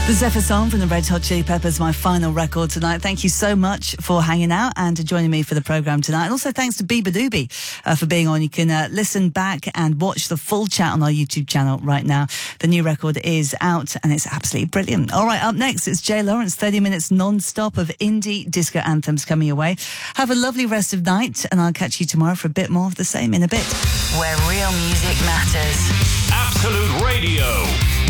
The Zephyr song from the Red Hot Chili Peppers, my final record tonight. Thank you so much for hanging out and joining me for the programme tonight. And also thanks to Bieber Doobie for being on. You can listen back and watch the full chat on our YouTube channel right now. The new record is out and it's absolutely brilliant. All right, up next, it's Jay Lawrence, 30 minutes non-stop of indie disco anthems coming your way. Have a lovely rest of night and I'll catch you tomorrow for a bit more of the same in a bit. Where real music matters. Absolute Radio.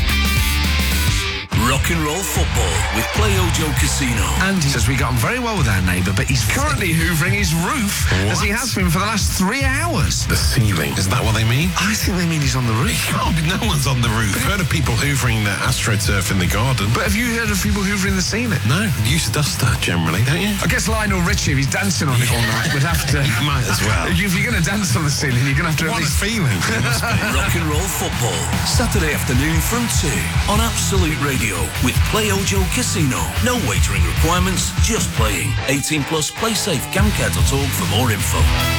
Rock and roll football with Play Ojo Casino. Andy says we got on very well with our neighbour, but he's currently hoovering his roof, as he has been for the last 3 hours. The ceiling, is that what they mean? I think they mean he's on the roof. No one's on the roof. I've heard of people hoovering the AstroTurf in the garden. But have you heard of people hoovering the ceiling? No, use a duster generally, don't you? I guess Lionel Richie, if he's dancing on it all night, would have to... Might as well. If you're going to dance on the ceiling, you're going to have to... What a feeling. It must be. Rock and roll football, Saturday afternoon from 2 on Absolute Radio with Play Ojo Casino. No wagering requirements, just playing. 18 plus, play safe, gamcare.org for more info.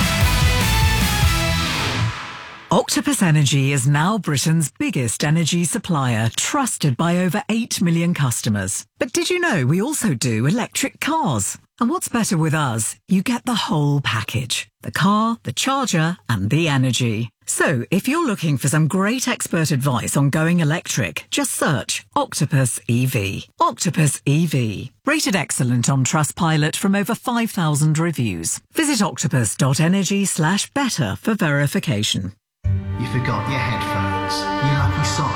Octopus Energy is now Britain's biggest energy supplier, trusted by over 8 million customers. But did you know we also do electric cars? And what's better with us? You get the whole package. The car, the charger, and the energy. So, if you're looking for some great expert advice on going electric, just search Octopus EV. Octopus EV. Rated excellent on Trustpilot from over 5,000 reviews. Visit octopus.energy/better for verification. You forgot your headphones. You lucky sock.